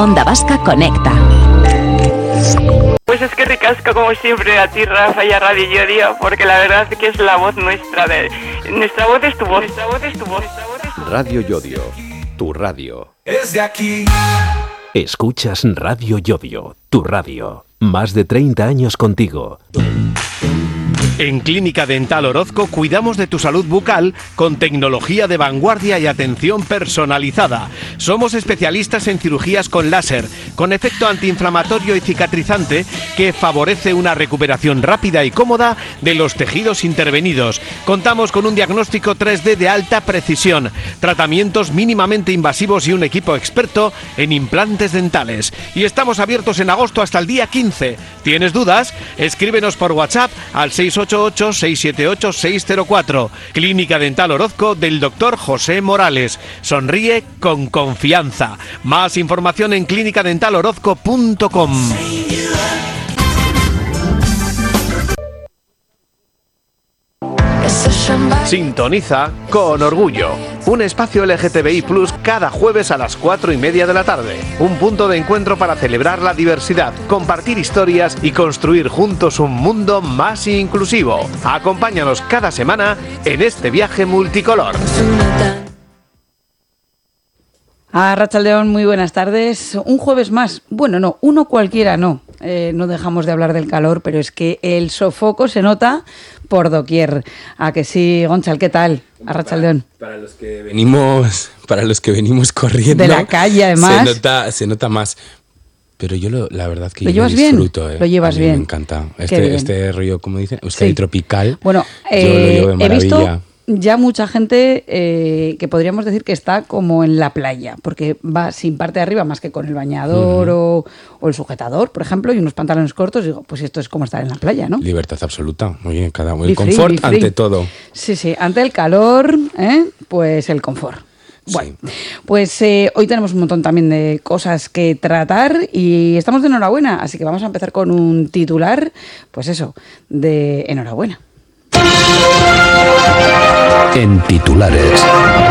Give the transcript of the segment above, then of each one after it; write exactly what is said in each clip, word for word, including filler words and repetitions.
Onda Vasca Conecta. Pues es que ricasco como siempre a ti, Rafa, y a Radio Yodio, porque la verdad es que es la voz nuestra, de nuestra voz es tu voz, nuestra voz es tu voz, nuestra voz es tu voz. Radio Yodio, tu radio. Es de aquí. Escuchas Radio Yodio, tu radio. Más de treinta años contigo. En Clínica Dental Orozco cuidamos de tu salud bucal con tecnología de vanguardia y atención personalizada. Somos especialistas en cirugías con láser, con efecto antiinflamatorio y cicatrizante que favorece una recuperación rápida y cómoda de los tejidos intervenidos. Contamos con un diagnóstico tres D de alta precisión, tratamientos mínimamente invasivos y un equipo experto en implantes dentales. Y estamos abiertos en agosto hasta el día quince. ¿Tienes dudas? Escríbenos por WhatsApp al seis ocho ocho, seis siete ocho, seis cero cuatro. Clínica Dental Orozco del doctor José Morales. Sonríe con confianza. Más información en clínica dental orozco punto com. Sintoniza Con Orgullo, un espacio L G T B I plus cada jueves a las cuatro y media de la tarde. Un punto de encuentro para celebrar la diversidad, compartir historias y construir juntos un mundo más inclusivo. Acompáñanos cada semana en este viaje multicolor. Arratsaldeon, muy buenas tardes. Un jueves más. Bueno, no, uno cualquiera no. Eh, no dejamos de hablar del calor, pero es que el sofoco se nota por doquier. ¿A que sí, Gonzalo? ¿Qué tal? Arratsaldeon. Para, para los que venimos, para los que venimos corriendo de la calle, además, se nota, se nota más. Pero yo lo, la verdad que ¿Lo yo llevas lo disfruto. bien? Eh. Lo llevas a mí bien. Me encanta. Este, este rollo, como dicen, Euskadi sí. tropical. Bueno, yo eh, lo llevo de maravilla. He visto ya mucha gente eh, que podríamos decir que está como en la playa, porque va sin parte de arriba más que con el bañador uh-huh. o, o el sujetador, por ejemplo, y unos pantalones cortos. Digo, pues esto es como estar en la playa, ¿no? Libertad absoluta. Muy bien, cada uno. Be El free, confort be free. ante todo. Sí, sí, ante el calor, ¿eh? Pues el confort. Bueno, sí. pues eh, hoy tenemos un montón también de cosas que tratar y estamos de enhorabuena, así que vamos a empezar con un titular, pues eso, de enhorabuena. En titulares.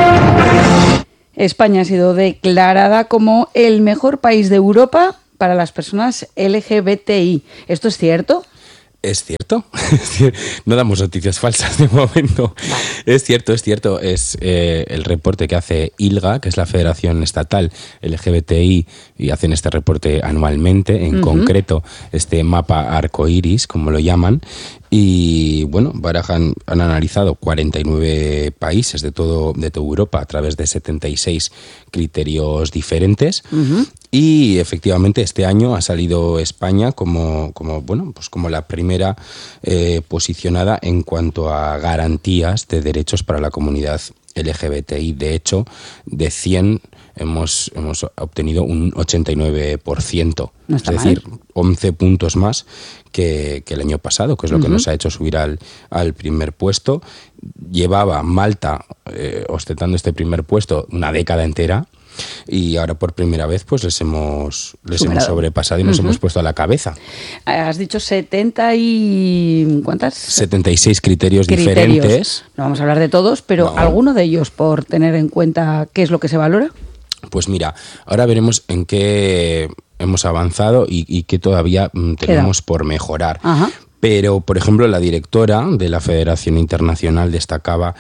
España ha sido declarada como el mejor país de Europa para las personas L G B T I. ¿Esto es cierto? Es cierto, no damos noticias falsas de momento. Vale. Es cierto, es cierto. Es eh, el reporte que hace ILGA, que es la Federación Estatal L G B T I, y hacen este reporte anualmente, en uh-huh. concreto este mapa arcoiris, como lo llaman. Y bueno, barajan, han analizado cuarenta y nueve países de todo de toda Europa a través de setenta y seis criterios diferentes. Uh-huh. Y efectivamente este año ha salido España como, como bueno, pues como la primera eh, posicionada en cuanto a garantías de derechos para la comunidad L G B T I. De hecho, de cien hemos, hemos obtenido un ochenta y nueve por ciento. No es está decir, mal. once puntos más que, que el año pasado, que es lo uh-huh. que nos ha hecho subir al, al primer puesto. Llevaba Malta eh, ostentando este primer puesto una década entera. Y ahora por primera vez pues les hemos les hemos sobrepasado y nos uh-huh. hemos puesto a la cabeza. Has dicho setenta y... ¿cuántas? setenta y seis criterios, criterios diferentes. No vamos a hablar de todos, pero no. ¿alguno de ellos por tener en cuenta qué es lo que se valora? Pues mira, ahora veremos en qué hemos avanzado y, y qué todavía mm, tenemos Queda. por mejorar. Ajá. Pero, por ejemplo, la directora de la Federación Internacional destacaba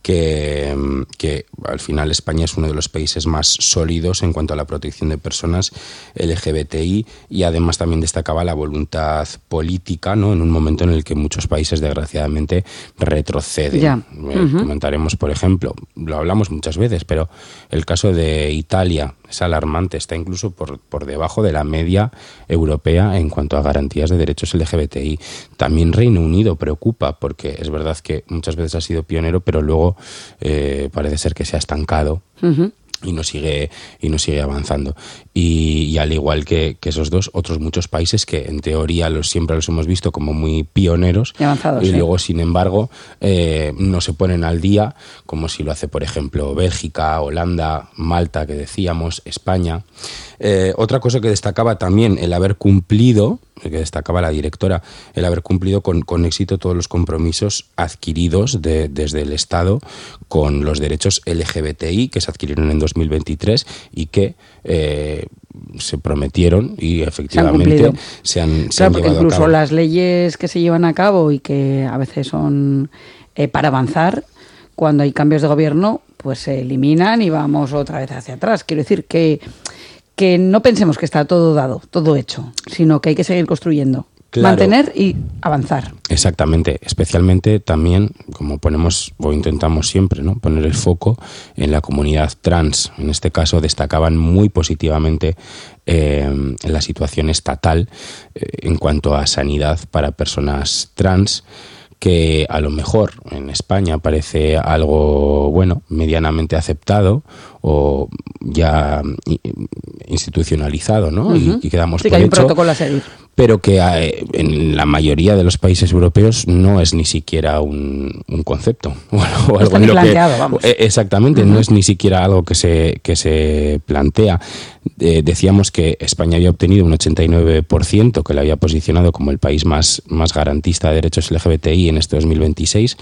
Que, que al final España es uno de los países más sólidos en cuanto a la protección de personas L G B T I, y además también destacaba la voluntad política, ¿no? En un momento en el que muchos países desgraciadamente retroceden. Ya. Eh, uh-huh. Comentaremos, por ejemplo, lo hablamos muchas veces, pero el caso de Italia es alarmante, está incluso por, por debajo de la media europea en cuanto a garantías de derechos L G B T I. También Reino Unido preocupa, porque es verdad que muchas veces ha sido pionero, pero luego Eh, parece ser que se ha estancado uh-huh. y no sigue y no sigue avanzando. Y, y al igual que, que esos dos, otros muchos países que en teoría los siempre los hemos visto como muy pioneros y, avanzados, y sí. luego, sin embargo, eh, no se ponen al día, como si lo hace, por ejemplo, Bélgica, Holanda, Malta, que decíamos, España. Eh, otra cosa que destacaba también, el haber cumplido, que destacaba la directora, el haber cumplido con, con éxito todos los compromisos adquiridos de, desde el Estado con los derechos L G B T I que se adquirieron en dos mil veintitrés y que eh, se prometieron y efectivamente se han, se han, se claro, han porque llevado incluso a cabo. Las leyes que se llevan a cabo y que a veces son eh, para avanzar, cuando hay cambios de gobierno, pues se eliminan y vamos otra vez hacia atrás. Quiero decir que, que no pensemos que está todo dado, todo hecho, sino que hay que seguir construyendo. Claro. Mantener y avanzar. Exactamente, especialmente también, como ponemos o intentamos siempre, ¿no? Poner el foco en la comunidad trans. En este caso destacaban muy positivamente eh, en la situación estatal eh, en cuanto a sanidad para personas trans, que a lo mejor en España parece algo, bueno, medianamente aceptado o ya institucionalizado, ¿no? Uh-huh. y, y quedamos sí, por que hay hecho, un protocolo a seguir. Pero que eh, en la mayoría de los países europeos no es ni siquiera un, un concepto. Bueno, o algo en lo que, vamos. Exactamente, uh-huh. no es ni siquiera algo que se, que se plantea. Eh, decíamos que España había obtenido un ochenta y nueve por ciento, que le había posicionado como el país más, más garantista de derechos L G B T I en este dos mil veintiséis,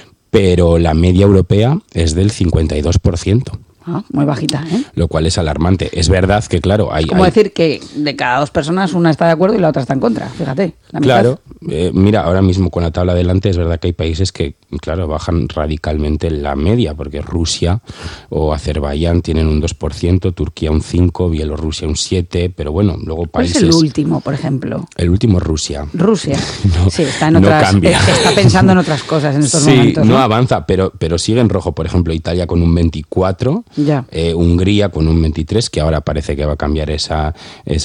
pero la media europea es del cincuenta y dos por ciento. Ah, muy bajita, ¿eh? Lo cual es alarmante. Es verdad que, claro, hay... Es como hay... decir que de cada dos personas una está de acuerdo y la otra está en contra, fíjate. La claro, eh, mira, ahora mismo con la tabla delante es verdad que hay países que, claro, bajan radicalmente la media, porque Rusia o Azerbaiyán tienen un dos por ciento, Turquía un cinco por ciento, Bielorrusia un siete por ciento, pero bueno, luego países... ¿Cuál es el último, por ejemplo? El último es Rusia. Rusia. no, sí, está en no otras... cambia. Está pensando en otras cosas en estos sí, momentos. ¿no? no avanza, pero, pero sigue en rojo, por ejemplo, Italia con un veinticuatro, ya. Eh, Hungría con un veintitrés, que ahora parece que va a cambiar esa,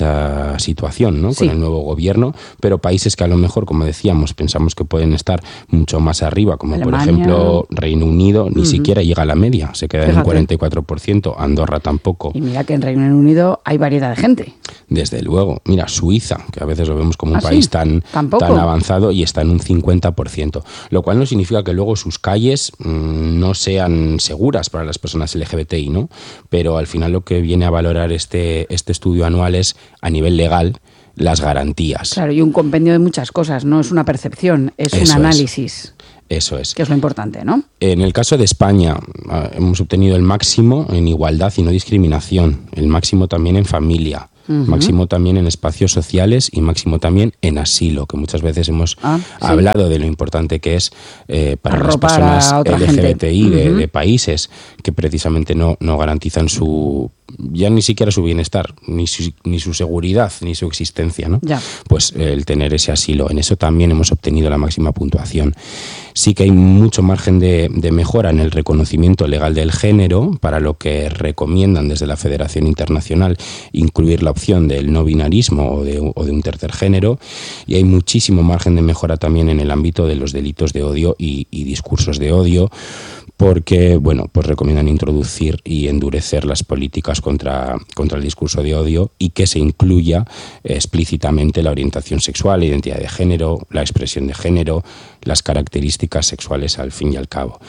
esa situación, ¿no? Sí. Con el nuevo gobierno, pero países que a lo mejor, como decíamos, pensamos que pueden estar mucho más arriba, como Alemania. por ejemplo Reino Unido, ni uh-huh. siquiera llega a la media, se queda Fíjate. en un cuarenta y cuatro por ciento, Andorra tampoco. Y mira que en Reino Unido hay variedad de gente. Desde luego. Mira, Suiza, que a veces lo vemos como un ¿Ah, país sí? tan, tan avanzado y está en un cincuenta por ciento, lo cual no significa que luego sus calles mmm, no sean seguras para las personas L G B T I, ¿no? Pero al final lo que viene a valorar este, este estudio anual es, a nivel legal, las garantías. Claro, y un compendio de muchas cosas, no es una percepción, es Eso un análisis. Es. Eso es. Que es lo importante, ¿no? En el caso de España, hemos obtenido el máximo en igualdad y no discriminación, el máximo también en familia, uh-huh. máximo también en espacios sociales y máximo también en asilo, que muchas veces hemos ah, ¿sí? hablado de lo importante que es eh, para Arropar las personas L G B T I gente. de, uh-huh. de países que precisamente no, no garantizan su... ya ni siquiera su bienestar, ni su, ni su seguridad, ni su existencia, ¿no? Ya. Pues eh, el tener ese asilo. En eso también hemos obtenido la máxima puntuación. Sí que hay mucho margen de, de mejora en el reconocimiento legal del género, para lo que recomiendan desde la Federación Internacional incluir la opción del no binarismo o de, o de un tercer género, y hay muchísimo margen de mejora también en el ámbito de los delitos de odio y, y discursos de odio, porque, bueno, pues recomiendan introducir y endurecer las políticas contra, contra el discurso de odio y que se incluya eh, explícitamente la orientación sexual, la identidad de género, la expresión de género, las características sexuales al fin y al cabo.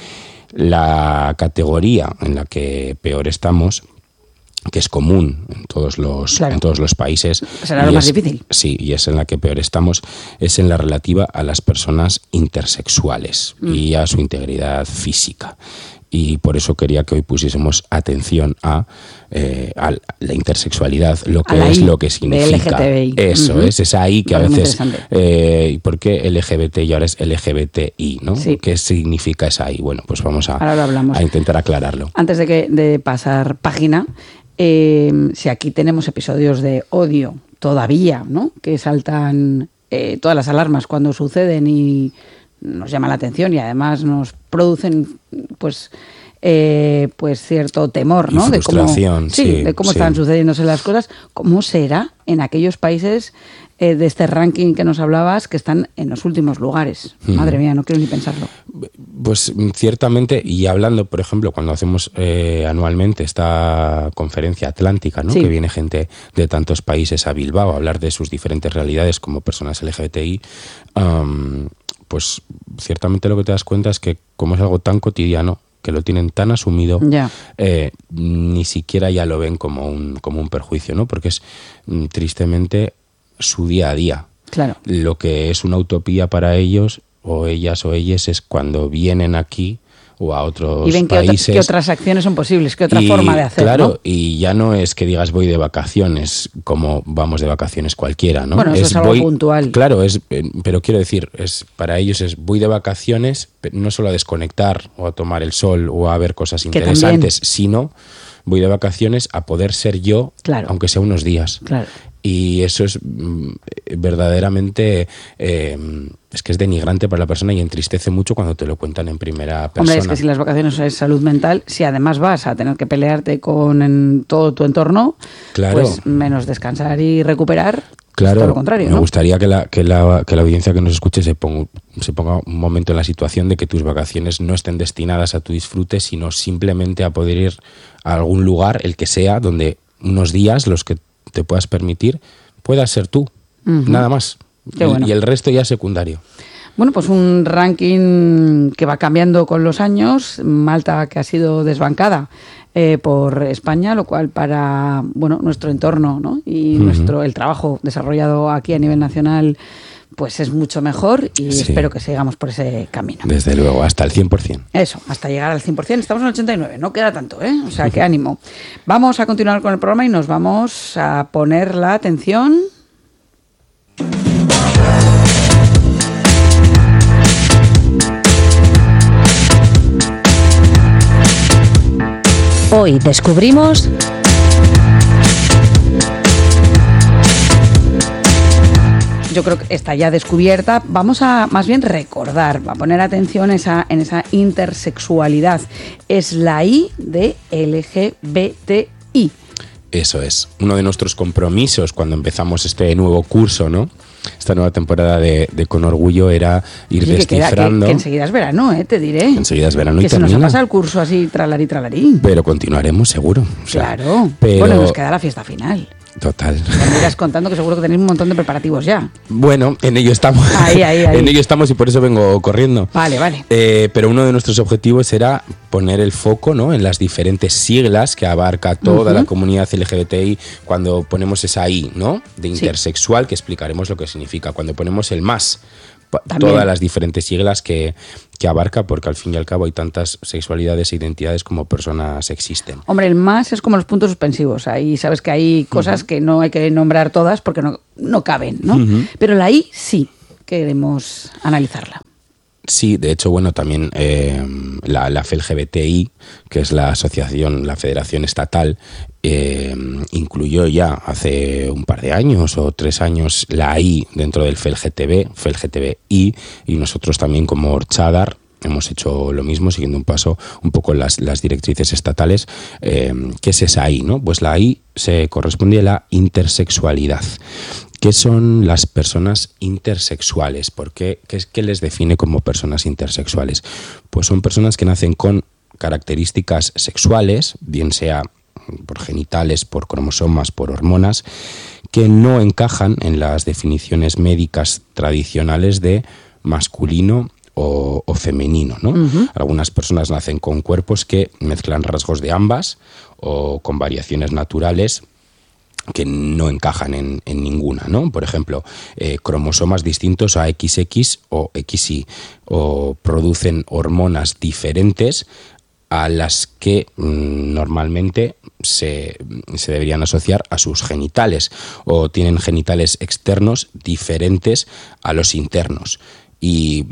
La categoría en la que peor estamos, que es común en todos los, claro. en todos los países. Será lo más es, difícil. Sí, y es en la que peor estamos, es en la relativa a las personas intersexuales mm. y a su integridad física. Y por eso quería que hoy pusiésemos atención a, eh, a la intersexualidad, lo que es, lo que significa. L G T B I. Eso uh-huh. es, es ahí que Muy a veces... Eh, ¿Por qué L G B T y ahora es L G B T I? ¿no? Sí. ¿Qué significa esa I? Bueno, pues vamos a, Ahora lo hablamos. a intentar aclararlo. Antes de, que, de pasar página, eh, si aquí tenemos episodios de odio todavía, ¿no? Que saltan eh, todas las alarmas cuando suceden y nos llama la atención y además nos producen pues eh, pues cierto temor, ¿no? Y frustración, de cómo, sí, sí, de cómo sí. están sucediéndose las cosas. ¿Cómo será en aquellos países eh, de este ranking que nos hablabas que están en los últimos lugares? Hmm. Madre mía, no quiero ni pensarlo. Pues ciertamente, y hablando, por ejemplo, cuando hacemos eh, anualmente esta conferencia atlántica, ¿no? Sí. Que viene gente de tantos países a Bilbao a hablar de sus diferentes realidades como personas L G B T I, um, pues ciertamente lo que te das cuenta es que como es algo tan cotidiano, que lo tienen tan asumido, ya. eh, ni siquiera ya lo ven como un, como un perjuicio, ¿no? Porque es mm, tristemente su día a día. Claro. Lo que es una utopía para ellos, o ellas o ellas, es cuando vienen aquí o a otros y ven qué países. Otra, qué otras acciones son posibles, qué otra y, forma de hacer, claro, ¿no? Y ya no es que digas voy de vacaciones como vamos de vacaciones cualquiera, ¿no? Bueno, eso es, es algo voy, puntual. Claro, es, pero quiero decir, es para ellos es voy de vacaciones, no solo a desconectar o a tomar el sol o a ver cosas interesantes, sino voy de vacaciones a poder ser yo, claro. aunque sea unos días. Claro. Y eso es mm, verdaderamente, eh, es que es denigrante para la persona y entristece mucho cuando te lo cuentan en primera persona. Hombre, es que si las vacaciones es salud mental, si además vas a tener que pelearte con en todo tu entorno, claro. pues menos descansar y recuperar, claro, todo lo contrario, me ¿no? gustaría que la, que, la, que la audiencia que nos escuche se ponga, se ponga un momento en la situación de que tus vacaciones no estén destinadas a tu disfrute, sino simplemente a poder ir a algún lugar, el que sea, donde unos días, los que te puedas permitir, puedas ser tú, uh-huh. nada más. Qué bueno. Y el resto ya es secundario. Bueno, pues un ranking que va cambiando con los años. Malta, que ha sido desbancada eh, por España, lo cual para bueno nuestro entorno, ¿no? y uh-huh. nuestro el trabajo desarrollado aquí a nivel nacional pues es mucho mejor y sí. espero que sigamos por ese camino. Desde luego, hasta el cien por ciento. Eso, hasta llegar al cien por ciento. Estamos en el ochenta y nueve, no queda tanto, ¿eh? O sea, qué ánimo. Vamos a continuar con el programa y nos vamos a poner la atención. Hoy descubrimos... Yo creo que está ya descubierta. Vamos a más bien recordar, a poner atención esa, en esa intersexualidad. Es la I de L G B T I. Eso es. Uno de nuestros compromisos cuando empezamos este nuevo curso, ¿no? Esta nueva temporada de, de Con Orgullo era ir sí, descifrando... Que, que, que enseguida es verano, ¿eh? Te diré. Enseguida es verano y que termina. Se nos ha pasado el curso así, tralarí, tralarí. Pero continuaremos, seguro. O sea, claro. Pero... Bueno, nos queda la fiesta final. Total. Me irás contando que seguro que tenéis un montón de preparativos ya. Bueno, en ello estamos. Ahí, ahí, ahí. En ello estamos y por eso vengo corriendo. Vale, vale. Eh, pero uno de nuestros objetivos era poner el foco, ¿no?, en las diferentes siglas que abarca toda uh-huh. la comunidad L G B T I cuando ponemos esa I, ¿no?, de intersexual, sí. que explicaremos lo que significa. Cuando ponemos el más, También. todas las diferentes siglas que, que abarca, porque al fin y al cabo hay tantas sexualidades e identidades como personas existen. Hombre, el más es como los puntos suspensivos. Ahí sabes que hay cosas uh-huh. que no hay que nombrar todas porque no, no caben, ¿no? Uh-huh. Pero la I sí queremos analizarla. Sí, de hecho, bueno, también eh, la, la F L G B T I, que es la asociación, la federación estatal, eh, incluyó ya hace un par de años o tres años la I dentro del F L G T B, F L G T B I, y nosotros también como Orchadar hemos hecho lo mismo, siguiendo un paso un poco las, las directrices estatales. Eh, ¿Qué es esa I, no? Pues la I se corresponde a la intersexualidad. ¿Qué son las personas intersexuales? ¿Por qué? ¿Qué, qué les define como personas intersexuales? Pues son personas que nacen con características sexuales, bien sea por genitales, por cromosomas, por hormonas, que no encajan en las definiciones médicas tradicionales de masculino o, o femenino, ¿no? Uh-huh. Algunas personas nacen con cuerpos que mezclan rasgos de ambas o con variaciones naturales que no encajan en, en ninguna, ¿no? Por ejemplo, eh, cromosomas distintos a equis equis o equis y, o producen hormonas diferentes a las que mmm, normalmente se, se deberían asociar a sus genitales, o tienen genitales externos diferentes a los internos. Y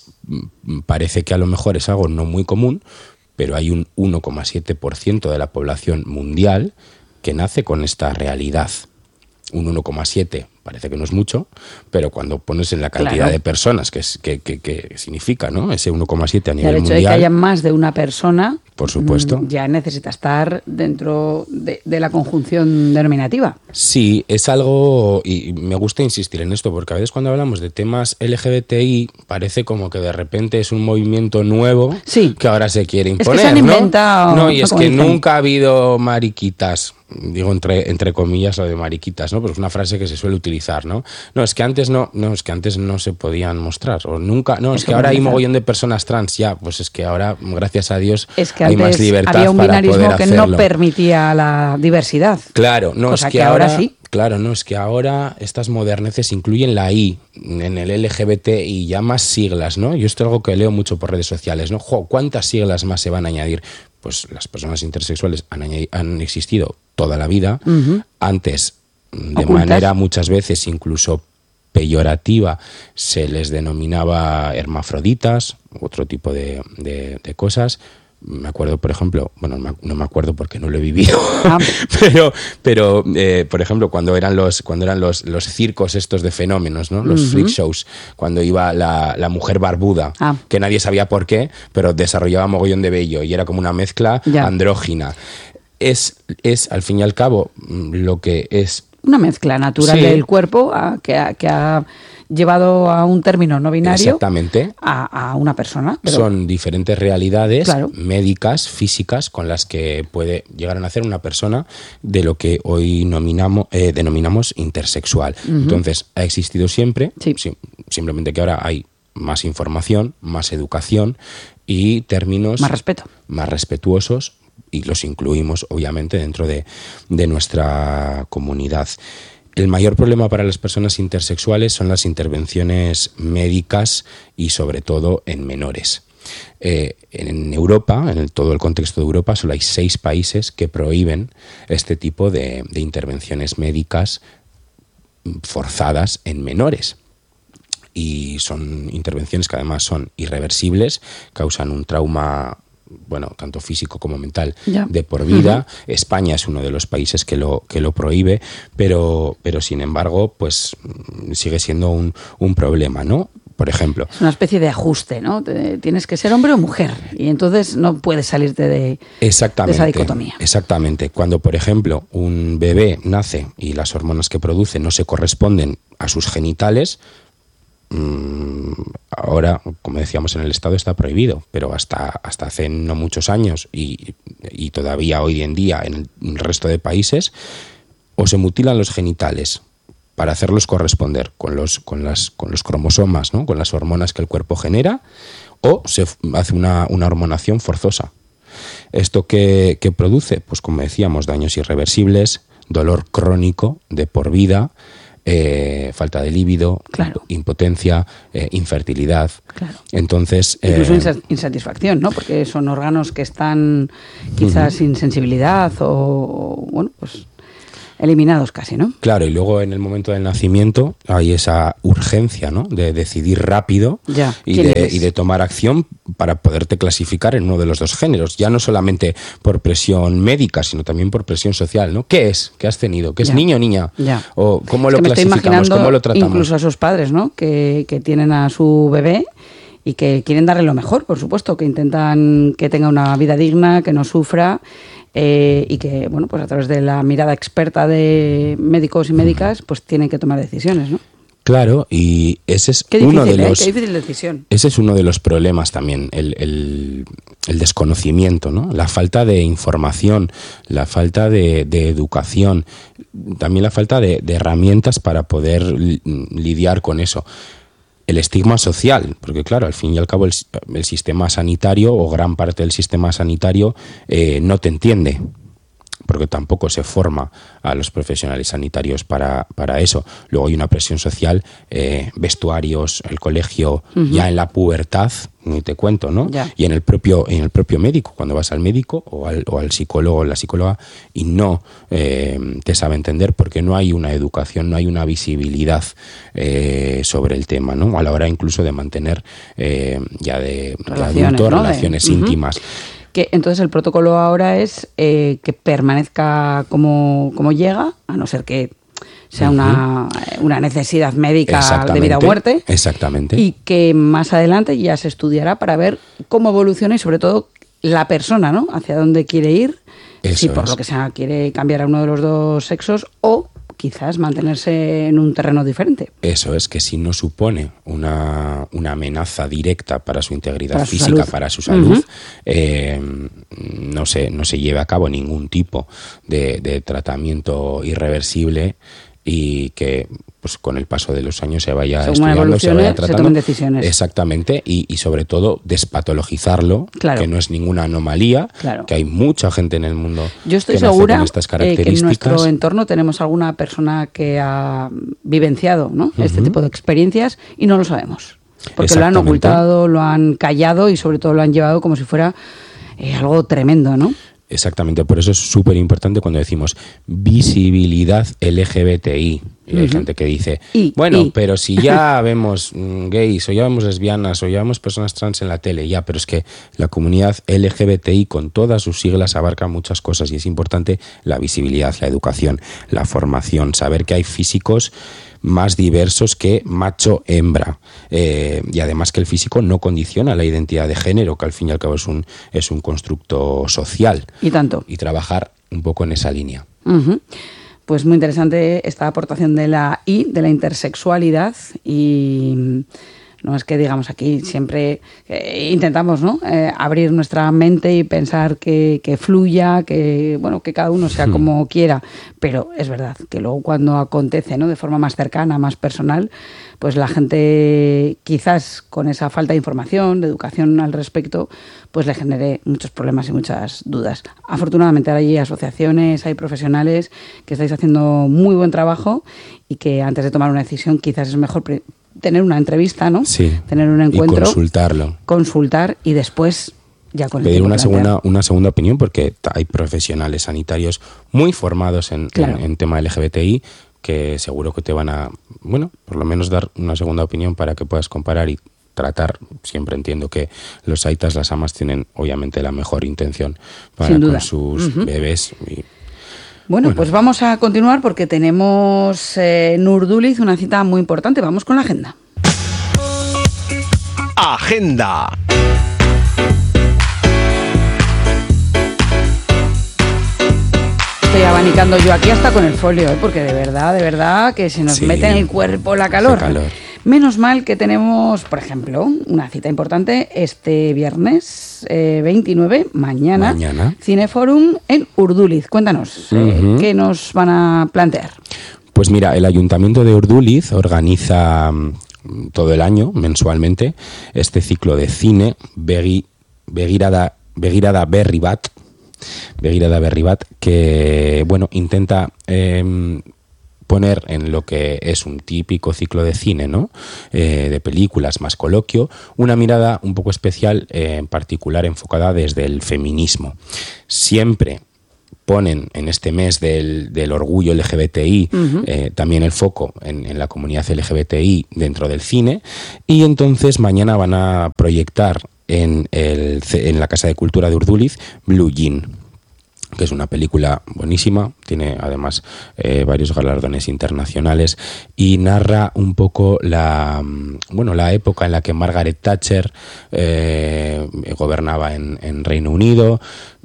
parece que a lo mejor es algo no muy común, pero hay un uno coma siete por ciento de la población mundial que nace con esta realidad. Un uno coma siete parece que no es mucho, pero cuando pones en la cantidad claro. de personas que, es, que, que, que significa, ¿no?, ese uno coma siete a nivel mundial. El hecho mundial, de que haya más de una persona, por supuesto, ya necesita estar dentro de, de la conjunción denominativa. Sí, es algo, y me gusta insistir en esto, porque a veces cuando hablamos de temas L G B T I parece como que de repente es un movimiento nuevo sí. que ahora se quiere imponer, es que se han inventado, ¿no? No, y es que dicen. nunca ha habido mariquitas. Digo entre, entre comillas lo de mariquitas, ¿no? Pero es una frase que se suele utilizar, ¿no? No, es que antes no, no, es que antes no se podían mostrar, o nunca, no, es, es que, que ahora hay mogollón de personas trans, ya, pues es que ahora, gracias a Dios, es que hay más libertad había un para binarismo poder que hacerlo. No permitía la diversidad. Claro, no, cosa es que, que ahora, ahora sí. claro, no, es que ahora estas moderneces incluyen la I en el L G B T y ya más siglas, ¿no? Yo esto es algo que leo mucho por redes sociales, ¿no? Jo, ¿cuántas siglas más se van a añadir? Pues las personas intersexuales han, añadi- han existido toda la vida, uh-huh. antes de Ocultas. manera muchas veces incluso peyorativa se les denominaba hermafroditas, otro tipo de, de, de cosas. Me acuerdo, por ejemplo, bueno, no me acuerdo porque no lo he vivido, ah. pero, pero eh, por ejemplo, cuando eran los cuando eran los, los circos estos de fenómenos, ¿no? Los uh-huh. freak shows, cuando iba la, la mujer barbuda, ah. que nadie sabía por qué, pero desarrollaba mogollón de vello y era como una mezcla ya. andrógina. Es, es, al fin y al cabo, lo que es... Una mezcla natural sí. del cuerpo a, que, a, que ha llevado a un término no binario. Exactamente. A, a una persona. Pero... Son diferentes realidades claro. médicas, físicas, con las que puede llegar a nacer una persona de lo que hoy nominamos, eh, denominamos intersexual. Uh-huh. Entonces, ha existido siempre, sí. sí, simplemente que ahora hay más información, más educación y términos... Más respeto. Más respetuosos, y los incluimos obviamente dentro de, de nuestra comunidad. El mayor problema para las personas intersexuales son las intervenciones médicas y sobre todo en menores. Eh, en Europa, en el, todo el contexto de Europa, solo hay seis países que prohíben este tipo de, de intervenciones médicas forzadas en menores. Y son intervenciones que además son irreversibles, causan un trauma, bueno, tanto físico como mental, ya. de por vida. Uh-huh. España es uno de los países que lo, que lo prohíbe, pero, pero sin embargo, pues sigue siendo un, un problema, ¿no? Por ejemplo. Es una especie de ajuste, ¿no? Tienes que ser hombre o mujer y entonces no puedes salirte de, exactamente, de esa dicotomía. Exactamente. Cuando, por ejemplo, un bebé nace y las hormonas que produce no se corresponden a sus genitales, ahora, como decíamos, en el Estado está prohibido, pero hasta, hasta hace no muchos años y, y todavía hoy en día en el resto de países, o se mutilan los genitales para hacerlos corresponder con los, con las, con los cromosomas, ¿no? Con las hormonas que el cuerpo genera, o se hace una, una hormonación forzosa. ¿Esto qué, qué produce? Pues como decíamos, daños irreversibles, dolor crónico de por vida, Eh, falta de líbido, claro. impotencia, eh, infertilidad. Claro. Entonces, incluso eh, insatisfacción, ¿no? Porque son órganos que están quizás uh-huh. sin sensibilidad o, bueno, pues eliminados casi, ¿no? Claro, y luego en el momento del nacimiento hay esa urgencia, ¿no? De decidir rápido ya. y, de, y de tomar acción para poderte clasificar en uno de los dos géneros, ya no solamente por presión médica, sino también por presión social, ¿no? ¿Qué es? ¿Qué has tenido? ¿Qué es ya. niño o niña? Ya. ¿O cómo es lo que clasificamos? ¿Cómo lo tratamos? Incluso a sus padres, ¿no? Que, que tienen a su bebé y que quieren darle lo mejor, por supuesto, que intentan que tenga una vida digna, que no sufra. Eh, y que, bueno, pues a través de la mirada experta de médicos y médicas, pues tienen que tomar decisiones, ¿no? Claro, y ese es Qué uno difícil, de los... ¿eh? Qué difícil decisión. Ese es uno de los problemas también, el, el, el desconocimiento, ¿no? La falta de información, la falta de, de educación, también la falta de, de herramientas para poder lidiar con eso. El estigma social, porque claro, al fin y al cabo el, el sistema sanitario o gran parte del sistema sanitario eh, no te entiende, porque tampoco se forma a los profesionales sanitarios para, para eso. Luego hay una presión social, eh, vestuarios, el colegio, uh-huh. ya en la pubertad, ni te cuento, ¿no? Ya. Y en el propio en el propio médico, cuando vas al médico o al, o al psicólogo o la psicóloga y no eh, te sabe entender porque no hay una educación, no hay una visibilidad eh, sobre el tema, ¿no? A la hora incluso de mantener eh, ya de, de adultos, ¿no? relaciones de, íntimas. Uh-huh. Que entonces el protocolo ahora es eh, que permanezca como, como llega, a no ser que sea uh-huh. una, una necesidad médica de vida o muerte. Exactamente. Y que más adelante ya se estudiará para ver cómo evoluciona y sobre todo la persona, ¿no? Hacia dónde quiere ir, Eso si por es. lo que sea quiere cambiar a uno de los dos sexos o quizás mantenerse en un terreno diferente. Eso es, que si no supone una, una amenaza directa para su integridad para su física, salud. para su salud, uh-huh. eh, no se, no se lleve a cabo ningún tipo de, de tratamiento irreversible y que pues con el paso de los años se vaya Según estudiando, se vaya se tratando. tomen decisiones. Exactamente, y, y sobre todo despatologizarlo, claro. que no es ninguna anomalía, claro. que hay mucha gente en el mundo Yo estoy que nace segura con estas eh, características. que en nuestro entorno tenemos alguna persona que ha vivenciado, ¿no? uh-huh. este tipo de experiencias y no lo sabemos. Porque lo han ocultado, lo han callado y sobre todo lo han llevado como si fuera eh, algo tremendo, ¿no? Exactamente, por eso es súper importante cuando decimos visibilidad L G B T I. Y hay uh-huh. gente que dice, y, bueno, y. pero si ya vemos gays o ya vemos lesbianas o ya vemos personas trans en la tele, ya, pero es que la comunidad L G B T I con todas sus siglas abarca muchas cosas y es importante la visibilidad, la educación, la formación, saber que hay físicos más diversos que macho-hembra eh, y además que el físico no condiciona la identidad de género, que al fin y al cabo es un, es un constructo social. Y tanto. Y trabajar un poco en esa línea. Uh-huh. Pues muy interesante esta aportación de la I, de la intersexualidad y... No es que digamos aquí siempre eh, intentamos ¿no? eh, abrir nuestra mente y pensar que, que fluya, que bueno que cada uno sea hmm. como quiera, pero es verdad que luego cuando acontece ¿no? de forma más cercana, más personal, pues la gente quizás con esa falta de información, de educación al respecto, pues le genere muchos problemas y muchas dudas. Afortunadamente ahora hay asociaciones, hay profesionales que estáis haciendo muy buen trabajo y que antes de tomar una decisión quizás es mejor pre- tener una entrevista, ¿no? Sí. Tener un encuentro. Y consultarlo. Consultar y después ya con el pedir una segunda, una segunda opinión porque hay profesionales sanitarios muy formados en, claro. en, en tema L G B T I que seguro que te van a, bueno, por lo menos dar una segunda opinión para que puedas comparar y tratar. Siempre entiendo que los aitas, las amas tienen obviamente la mejor intención para con sus uh-huh. bebés y Bueno, bueno, pues vamos a continuar porque tenemos eh, en Urduliz una cita muy importante. Vamos con la agenda. Agenda. Estoy abanicando yo aquí hasta con el folio, ¿eh? Porque de verdad, de verdad que se nos sí, mete en el cuerpo la calor. calor. Menos mal que tenemos, por ejemplo, una cita importante este viernes eh, veintinueve, mañana, mañana, Cineforum en Urduliz. Cuéntanos, uh-huh. eh, ¿qué nos van a plantear? Pues mira, el Ayuntamiento de Urduliz organiza todo el año, mensualmente, este ciclo de cine Begi, Begirada, Begirada Berri Bat, Begirada Berri Bat, que bueno, intenta eh, poner en lo que es un típico ciclo de cine, ¿no? Eh, de películas más coloquio, una mirada un poco especial, eh, en particular enfocada desde el feminismo. Siempre ponen en este mes del, del orgullo L G B T I uh-huh. eh, también el foco en, en la comunidad L G B T I dentro del cine, y entonces mañana van a proyectar en, el, en la Casa de Cultura de Urduliz Blue Jean, que es una película buenísima, tiene además eh, varios galardones internacionales y narra un poco la bueno la época en la que Margaret Thatcher eh, gobernaba en, en Reino Unido.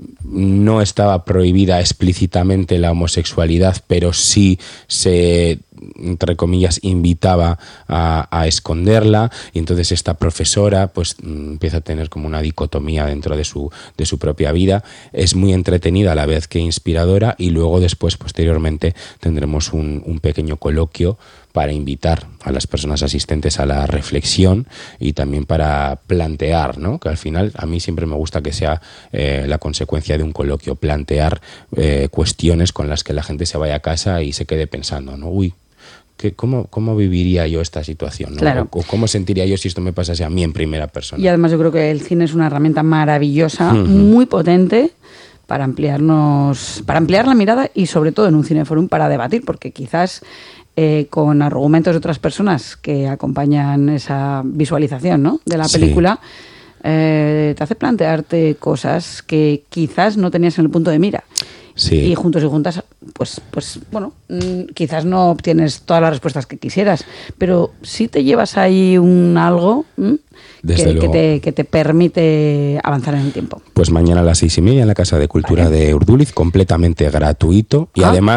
No estaba prohibida explícitamente la homosexualidad, pero sí se, entre comillas, invitaba a, a esconderla, y entonces esta profesora pues empieza a tener como una dicotomía dentro de su, de su propia vida. Es muy entretenida a la vez que inspiradora, y luego después, posteriormente, tendremos un, un pequeño coloquio para invitar a las personas asistentes a la reflexión y también para plantear, ¿no? Que al final a mí siempre me gusta que sea eh, la consecuencia de un coloquio, plantear eh, cuestiones con las que la gente se vaya a casa y se quede pensando, ¿no? Uy, ¿qué, cómo, ¿cómo viviría yo esta situación, ¿no? Claro. O, o cómo sentiría yo si esto me pasase a mí en primera persona. Y además yo creo que el cine es una herramienta maravillosa, uh-huh. muy potente, para ampliarnos, para ampliar la mirada y sobre todo en un cineforum para debatir, porque quizás eh, con argumentos de otras personas que acompañan esa visualización, ¿no? de la película, sí. eh, te hace plantearte cosas que quizás no tenías en el punto de mira. Sí. Y juntos y juntas, pues, pues bueno, quizás no obtienes todas las respuestas que quisieras, pero sí te llevas ahí un algo que, que, te, que te permite avanzar en el tiempo. Pues mañana a las seis y media en la Casa de Cultura vale. de Urduliz, completamente gratuito, y ah. además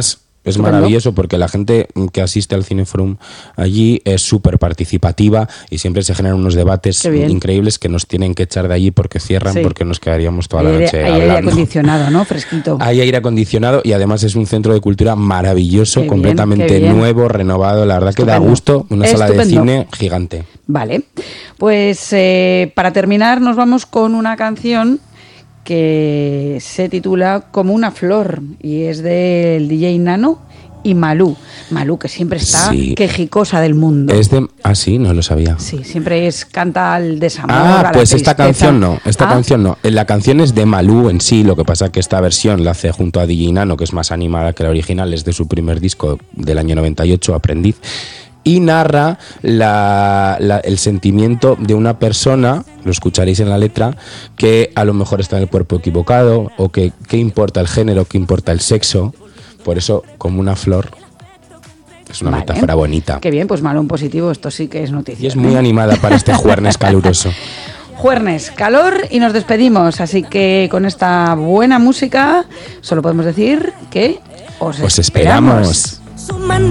Es Estupendo. maravilloso porque la gente que asiste al Cineforum allí es súper participativa y siempre se generan unos debates increíbles que nos tienen que echar de allí porque cierran, sí. porque nos quedaríamos toda la hay noche hay hablando. Hay aire acondicionado, ¿no? Fresquito. Hay aire acondicionado y además es un centro de cultura maravilloso, qué completamente bien, nuevo, renovado. La verdad Estupendo. que da gusto. Una Estupendo. sala de cine gigante. Vale. Pues eh, para terminar nos vamos con una canción que se titula Como una flor y es del D J Nano y Malú. Malú, que siempre está sí. quejicosa del mundo. Es de... Ah, sí, no lo sabía. Sí, siempre es canta al desamor. Ah, a pues la esta canción no. Esta ¿Ah? canción no. La canción es de Malú en sí, lo que pasa que esta versión la hace junto a D J Nano, que es más animada que la original, es de su primer disco del año noventa y ocho, Aprendiz. Y narra la, la, el sentimiento de una persona, lo escucharéis en la letra, que a lo mejor está en el cuerpo equivocado, o que qué importa el género, qué importa el sexo. Por eso, como una flor, es una vale. metáfora bonita. Qué bien, pues malo en positivo, esto sí que es noticia. Y es muy animada para este jueves caluroso. Jueves, calor y nos despedimos. Así que con esta buena música, solo podemos decir que os, os esperamos. esperamos.